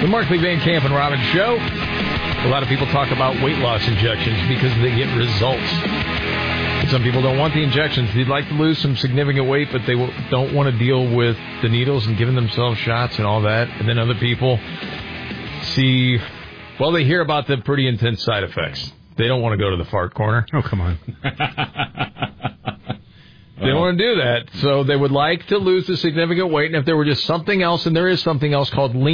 The Mark Lee Van Camp and Robbins Show. A lot of people talk about weight loss injections because they get results. Some people don't want the injections. They'd like to lose some significant weight, but they don't want to deal with the needles and giving themselves shots and all that. And then other people they hear about the pretty intense side effects. They don't want to go to the fart corner. Oh, come on. They don't want to do that. So they would like to lose the significant weight. And if there were just something else, and there is something else called lean